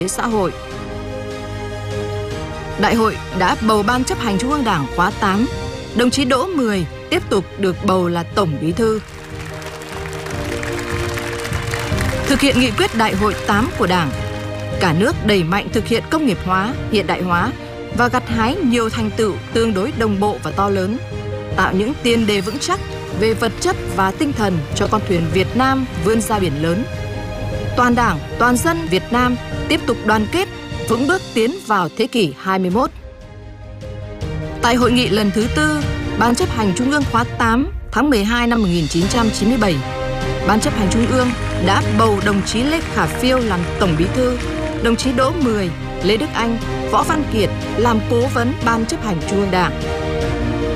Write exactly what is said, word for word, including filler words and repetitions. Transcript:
xã hội. Đại hội đã bầu Ban chấp hành Trung ương Đảng khóa tám. Đồng chí Đỗ Mười tiếp tục được bầu là Tổng Bí thư. Thực hiện nghị quyết Đại hội tám của Đảng, cả nước đẩy mạnh thực hiện công nghiệp hóa, hiện đại hóa và gặt hái nhiều thành tựu tương đối đồng bộ và to lớn, tạo những tiền đề vững chắc về vật chất và tinh thần cho con thuyền Việt Nam vươn ra biển lớn. Toàn Đảng, toàn dân Việt Nam tiếp tục đoàn kết, vững bước tiến vào thế kỷ hai mươi mốt. Tại hội nghị lần thứ tư, Ban chấp hành Trung ương khóa tám tháng mười hai năm một nghìn chín trăm chín mươi bảy, Ban chấp hành Trung ương đã bầu đồng chí Lê Khả Phiêu làm Tổng Bí thư, đồng chí Đỗ Mười, Lê Đức Anh, Võ Văn Kiệt làm Cố vấn Ban chấp hành Trung ương Đảng.